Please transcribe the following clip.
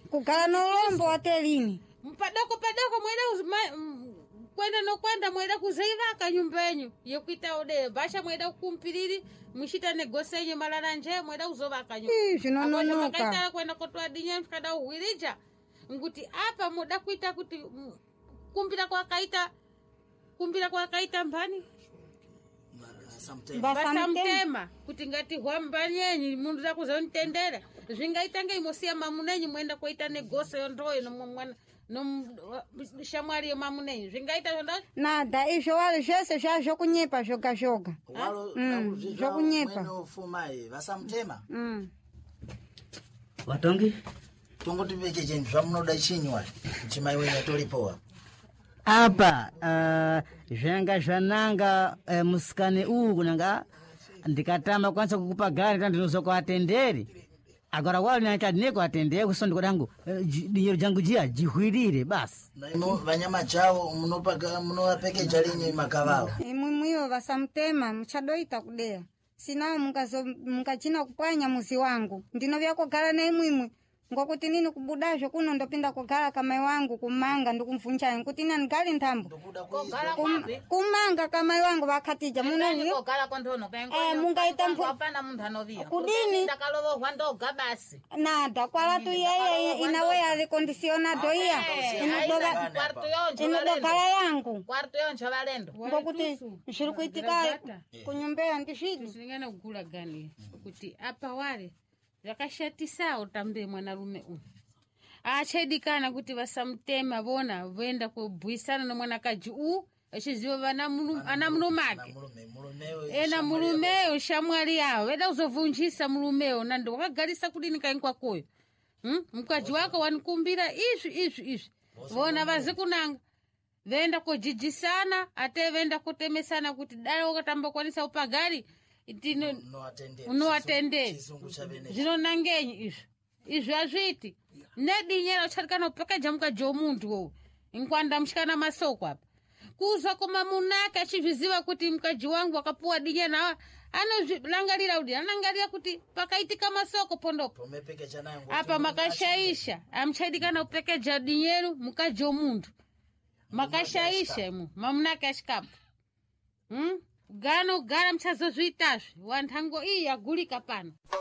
kugala nolombo hotelini padoko mweda kwenda mweda kuzaivaka nyumba yenyu yekuita ode basha mweda kumpiriri mwishita negosenye malaranje mweda uzovaka nyumba zvinononoka kaita kwenda kotwa dinya mkada uwirija nguti apa muda kuita kuti kumbira kwa kaita mbani basamtema kuti ngati hwambanyenyi mundu zakuzonitendera zvingaitange imosia mamunenyi mwenda kuita negoso yondoyo nomwana shamwari yomamunenyi zvingaita zvonda nada izvo wali zvese zvazvokunyepa zvoga zvokunyepa ufumai vasamtema Watongi tongoti veke chinhu zvamunoda chinywa chimai wenyu tolipowa apa zvanga zvananga musikane kunanga ndikatama kwanisa kukupa gari ndinozokuatenderi agora wali nachadineko atendere kusondiko dangu dinyero jangu jia jihwirire basi naimo vanyama chao munovapekeja linyi makavao imwimwiwo vasamtema muchadoita kudea sinawo mungachina kupwanya muzi wangu ndinovya kugara neimwimwi ngokuti nini kubudazvo kuno ndopinda kugara kamai wangu kumanga ndikumvunchayo nkuti ina ngali nthambo kumanga kamai wangu vakatija munani mungaita kudini nada kwalatu yeye inawe ali condicionado iya inodogala yangu ngokuti zviri kuitika kunyumbeya ndizvidi zingana kugula gani kuti apa wale zvakashatisawo tambe mwanarume uyu achedikana kuti vasamtema vona voenda kubhuisana nomwanakaji achiziva ana mulumake ena mulumeyo shamwari yawo veda kuzovunjisa mulumeyo nando wakagarisa kudini kaini kwakoyo mkaji wako wanikumbira izvi vona vazikunanga venda kujijisana ate venda kutemesana kuti dai wakatamba kwanisa upagari unoatenderi zvinonangenyi izvi azviti nedinyera uchatikana upekeja mukaji womuntu wowo inkwanda mushikana masoko apa kuza koma munake achizviziva kuti mukaji wangu wakapuwa dinyera anozvilangarira kuti anangarira kuti pakaitika masoko pondopo apa makashaisha amuchaidikana upekeja dinyeru mukaji womuntu makashaisha imu mamunake ashikapo gara muchazozviitazve wantango iyi yagurika pano